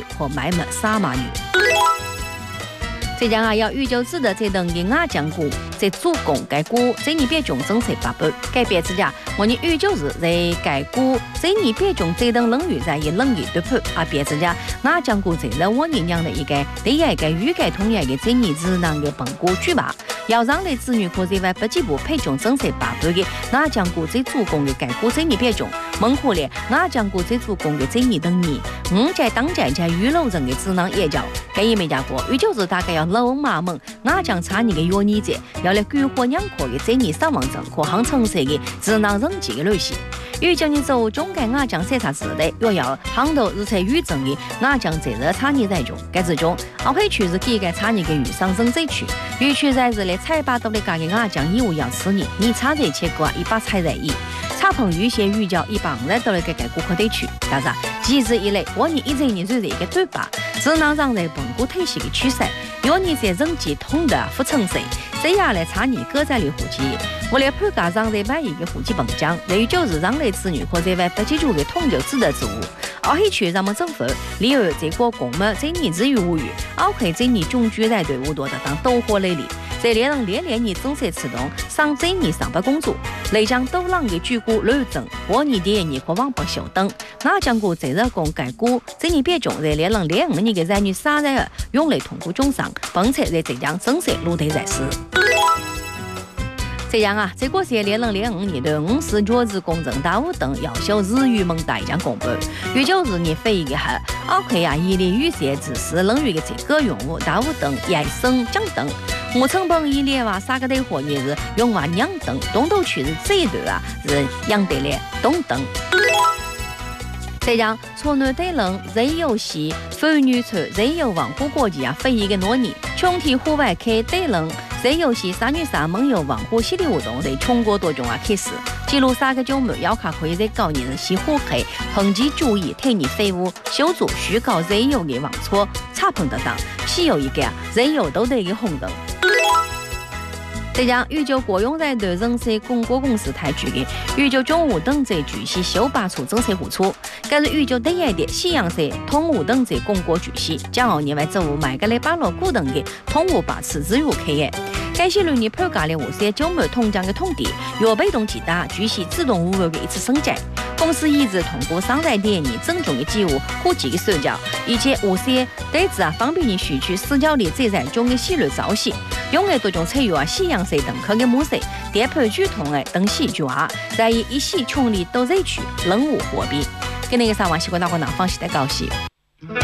女和埋没撒马女。浙江啊，要宇宙指的这等的亚将股，在主攻该股这你别中政策发布，改变之家，我们宇宙是在该股这你别中这等冷遇在以冷遇对付啊，别之家亚将股这了我们娘的一个对一个预改同样的这你只能的本股举吧，要让的子女和这外不几步配中政策发布的亚将股最主攻的该股这你别中，蒙古的亚将股最主攻的这你等你，在当家在娱乐人的只能也叫，该也没家过，宇宙是大概要。老马蒙亚将差你的约你者，要来激活两科的这你伤亡症和航城市的智能人机的类型。预计你走中间亚将审查之内，又要航头日测预证的亚将这热差你在中，该之中，奥黑区是几个差你的预上升这区，预区在日的采把到的家的亚将义务要吃你差这切割一把菜在一。茶棚预先预交150到了个顾客地区，但是机制以来，我们一直你就是一个对吧？只能让人本股体系的趋势，有你在人机通的不成熟，这样来查你各在的户籍，我来判价让人买一个户籍本奖，等于就是让类子女或者外不记住的统筹制的职务。而黑区咱们政府例如这个公们这你至于无语，而可以这你中居在队伍多的当斗火类里。这连人连你正式启动上这你上班工作，内将都让给举股乱整，我你的你和网不小等，那将过这热公改股，这你别中这连人连你给男女杀人用来通过中上，并且在这将正式落地在世。这样啊，这个是连人连5年的50角子公正大务等要求日语蒙大将公布，也就是你非一个哈，而可以啊，一列预设指示冷遇的这个用户大务等也生将等。我成本一列话3个的货也是用话两等，东头区是这一段啊是杨得列东等。这样从南对人人游戏妇女村人游网户国际啊非一个诺尼，穷体户外开对人人游戏3女3盟友网户系列活动在全国多种啊开始，记录3个周末要卡可以在高年西湖黑抨击注意替你废物修筑虚高人游的网错差碰得当，是有一个啊人游都得一个红灯。这样预计国用在对人社公国公司台举的预计中午等在举行修拔出政策付出，该是预计第一的西洋社通午等在公国举行，将后年外政府买个来把落股等的通午把持自由开业。该些旅你判价的50周末通江的通地，由被动提打举行自动物流的一次升级。公司一直通过商在店里正宗的机务估计的手脚，以及50对子啊方便你选取私教的这在中的系列造型，用来多种采用啊西洋式等客的模式，叠配剧同的等戏剧化，在一系穷力都在区人物货币。跟那个上网习惯大伙能放心的高兴。